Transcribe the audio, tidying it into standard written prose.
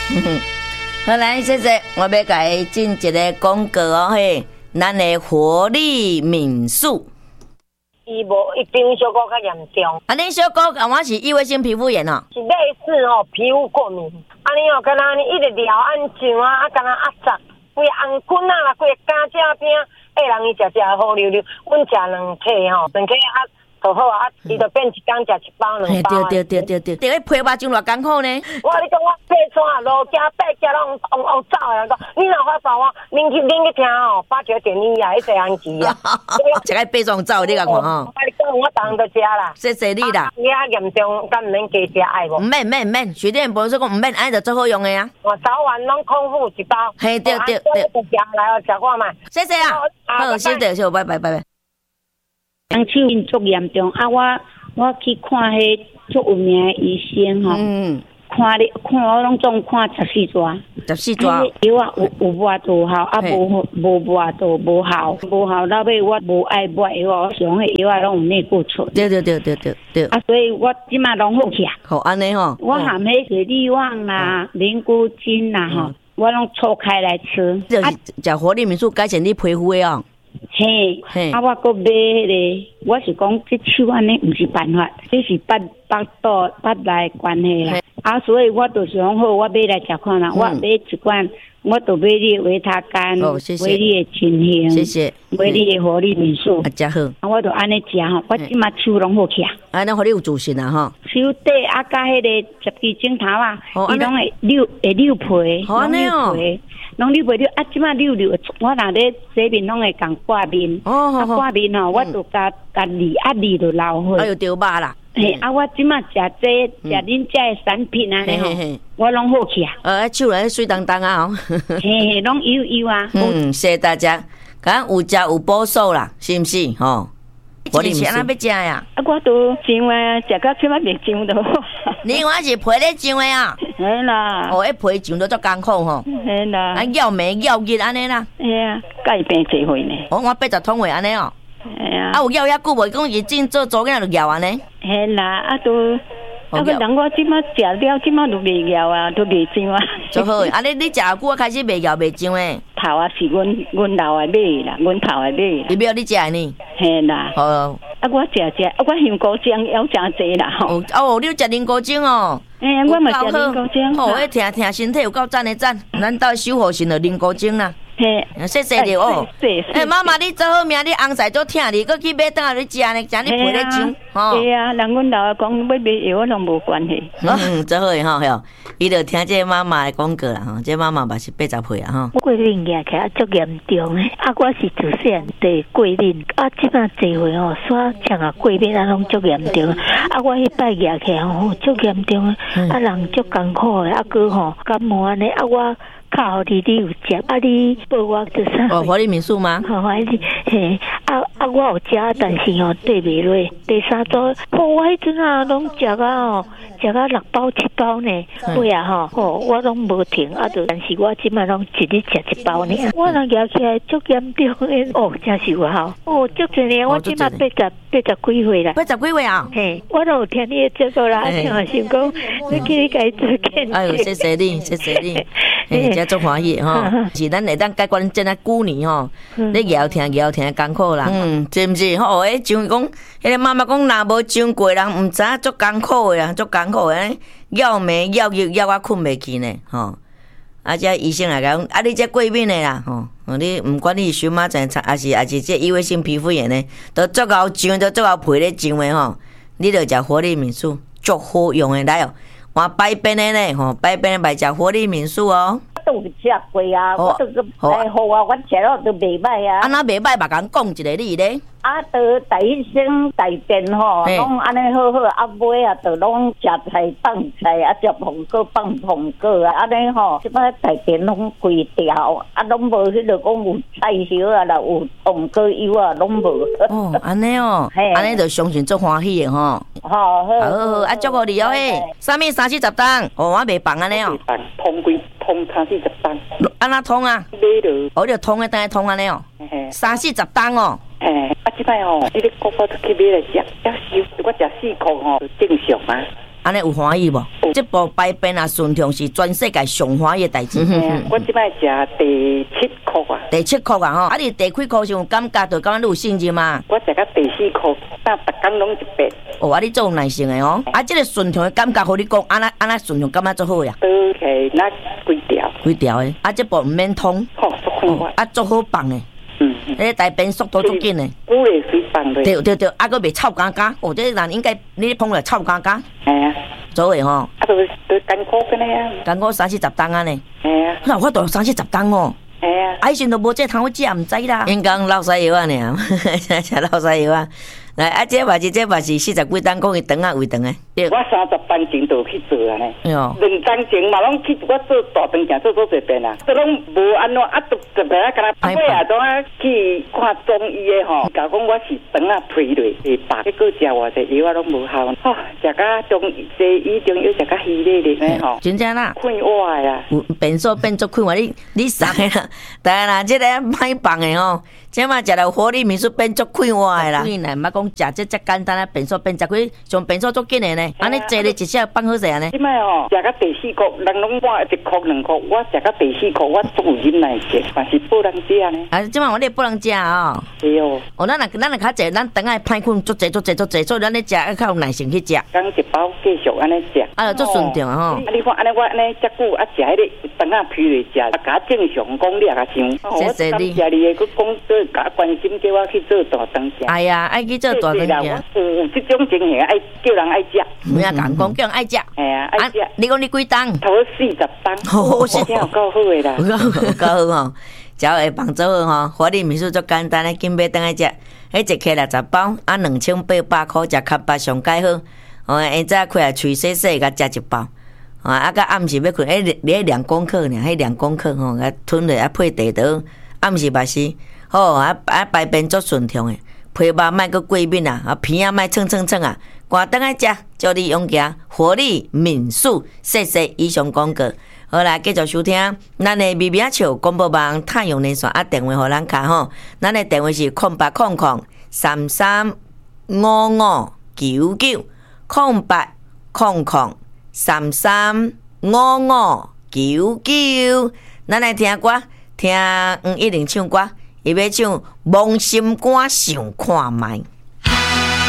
好来，谢谢，我要甲伊进一个广告哦嘿，咱的活力敏素。 伊平小哥较严重。 啊，恁小哥讲我是异位性皮肤炎哦。 是类似哦，皮肤过敏。安尼哦，敢若你一直撩按上啊，敢若压杂，规个红棍啊，啦，规个肩胛边，人伊食好溜溜。阮食2克吼，2克啊。就好啊，伊就变一天食1包2包。 对，迄皮肉精偌艰苦呢。 我你讲我爬山路行爬脚拢往走啊！讲你若发烧我，恁去听哦，89.1啊，迄个安吉啊。 食个爬山走，你甲看吼。 我你讲我当都食啦。 谢谢你啦。 你啊严重，敢毋免加食爱无？ 唔免，徐店博士讲唔免，安就最好用的啊。 我早晚拢空腹1包。 嘿，对。 食来哦，食看卖。 谢谢啊。好，谢谢，拜拜。 人手因足严重啊！我去看迄足有名的医生吼，看我拢总看14抓药啊有抹都好，啊无抹都无效，到尾我无爱抹药，我上迄药啊拢有内固醇。对。啊，所以我即马拢好起啊。 好安尼吼， 我含迄水利旺啦、灵菇精啦吼，我拢错开来吃。 就是食活力敏素改善你皮肤的哦。 嘿，啊，我搁买迄个，我是讲这手安尼毋是办法，这是巴来关系啦。啊，所以我就想好，我买来食看啦。我买一罐，我就买你的维他甘，买你的清兴， 谢谢， 买你的活力敏素， 啊，真好。 啊，我就安尼食吼，我即马手拢好起啊。 安尼互你有自信啊吼。 手底啊，甲迄个10支镜头啊，伊拢会溜皮， 好安尼哦。 拢溜袂溜啊！即马溜，我若咧洗面拢会共挂面。挂面吼，我就甲理就流去。 哎呦，丢肉啦！ 嘿，啊，我即马食恁遮的产品啊，吼，我拢好起啊。 手来水当当啊吼。 嘿，拢油啊。 谢谢大家，敢有食有补数啦，是毋是吼？我哋安怎要食呀？ 啊，我都上啊，食到即马袂上都。 你我是皮咧上的啊？ 嘿啦。 哦，迄皮上都足艰苦吼。 嘿啦。 啊，咬眉咬日安尼啦。 嘿啊，改病侪回呢。 我80桶位安尼哦。 嘿啊。 啊，有咬遐久无？讲是真做早囝就咬安尼。 嘿啦，啊都。啊！个人我即马食了，即马都袂咬啊，都袂上啊。 足好，啊你食久啊，开始袂咬袂上诶。 头啊是阮老的买啦，阮头的买啦。 你要你食呢？ 嘿啦。 哦。 啊，我食，啊，我香菇精要真济啦吼。 哦，你有食灵菇精哦？ 我嘛食灵菇精。 哦，迄听身体有够赞的赞，咱到守护神的灵菇精啦。嘿，谢谢你哦。妈妈，你做好命，你红菜做疼你，搁去买当下你食呢，食你陪咧上。 对啊，人阮老讲要买药，我拢无关系。 做好诶吼，伊就听这妈妈的广告啦吼，这妈妈嘛是80岁啊吼。 过敏起来足严重诶，啊，我是自细对过敏，啊，即摆坐回吼，煞像啊过敏啊，拢足严重。啊，我迄摆起来吼，足严重诶，啊，人足艰苦诶，啊，哥吼感冒安尼，啊，我。靠你有食，啊你报我做啥？ 哦，活力民宿吗？ 好，嘿，我有食，但是吼对袂落。第3周，我迄阵啊拢食啊吼，食啊6包7包呢，尾啊吼，我拢无停，啊就，但是我即摆拢一日食1包呢。我人咬起来足严重诶，哦，真是有效，哦，足侪呢，我即摆80几岁啦。 80几岁啊？ 嘿，我都有听你的节目啦，听想讲，你去甲伊做检查。 哎呦，谢谢你，谢谢你。真足欢喜吼，是咱会当解决咱这啊久年吼，你摇疼艰苦啦，是毋是吼？像讲，迄个妈妈讲，若无上过人，毋知影足艰苦诶啊，足艰苦诶，咬眉咬日咬啊困袂去呢，吼。啊，这医生来讲，啊，你这过敏诶啦，吼，你毋管你是荨麻疹，还是这异位性皮肤炎呢，都足够上，都足够皮咧上诶吼，你着食活力敏素，足好用诶来哦。换摆边的呢，吼，摆边卖食活力敏素哦。 都有食过啊，我都个好啊，我食了都袂歹啊。 安那袂歹，嘛甲讲一个理咧。 啊，都大医生大店吼，拢安尼好好，啊尾啊，都拢食菜放菜，啊食苹果放苹果啊，安尼吼，即摆大店拢规条，啊拢无迄个讲有菜烧啊，啦有苹果油啊，拢无。 哦，安尼哦，安尼就相信足欢喜的吼。 好， 啊，祝福你哦嘿。啥物30-10单？哦，我袂放安尼哦。 通30-10单。 安那通啊？ 买着。 我就通的，等下通安尼哦。30-10单哦。 啊，即摆吼，你咧国宝都去买来食，要收，我食4块吼，正常啊。 安尼有欢喜无？这部排便啊顺畅是全世界上欢喜的代志。 我即摆食第7颗啊。 第7颗啊吼，啊你第几颗是有感觉到，感觉你有信心嘛？ 我食到第4颗，但逐工拢一遍。 哦，啊你做有耐性的哦。啊，这个顺畅的感觉，互你讲，安那顺畅感觉做好呀。 倒起那几条。 几条的？啊，这部唔免通。 好，足快。 啊，足好放的。迄大便速度足紧的。 久嘞水放嘞。 对，啊个袂臭干干，哦，这人应该你碰了臭干干。 系啊。 做诶吼。 啊，都艰苦个呢啊。 艰苦30-40担啊呢。 系啊。 那我都30-40担哦。 系啊。 以前都无这通食，唔知啦。因讲落西药啊呢，食落西药啊。来，啊，这嘛是40几担，讲伊肠啊胃肠诶。 我30班前就去做啊呢。 哟。 2章前嘛拢去我做大肠镜做一遍啊，都拢无安怎啊，都特别啊，敢若尾啊，都啊去看中医诶吼，甲讲我是肠啊推落会白，结果食偌济药啊拢无效，吼，食甲中西医中药食甲稀咧咧诶吼， 真正啦， 困我诶啦， 变数变足困我，你送诶啦，但啦，这个歹放诶吼。这嘛食了活力民宿变足快活的啦，因来毋捌讲食这简单啊，变数变食开，上变数足紧的呢。安尼坐咧一下放好势安尼。 即摆吼，食到第4颗，人拢换1颗2颗，我食到第4颗，我足有忍耐性，嘛是不能食呢。 啊，即摆我哋不能食哦。 对哦。 哦，咱若较济，咱等下歹困足济，所以咱咧食要较有耐心去食。 刚一包继续安尼食。 啊，足顺畅吼。 啊，你看安尼我安尼遮久啊，食迄个肠啊皮来食，啊，甲正常讲你也较想。 谢谢你。 谢你个，佮讲做甲关心，叫我去做大肠镜。 哎呀，爱去做大肠镜。 有这种情形，爱叫人爱食。 唔要讲叫人爱食。 哎呀，爱食。 你讲你几担？ 头40担。好，听有够好诶啦。 有够好吼，只要会帮做好吼，活力民宿足简单诶，紧买倒来食。迄一克60包，啊2800块，食较饱上介好。哦，下早开来喙洗洗，甲食一包。啊，甲暗时要困，你2公克呢，迄2公克吼，甲吞落啊配地豆，暗时嘛是好啊排便足顺畅诶，皮肉莫阁过敏啊片啊莫蹭啊，赶倒来食，祝你勇行活力民宿，谢谢以上广告。好啦，继续收听咱的咪咪笑广播网太阳连线啊，电话互咱卡吼，咱的电话是0800335599，咱来听歌，听110唱歌，伊要唱《梦心肝想看卖》。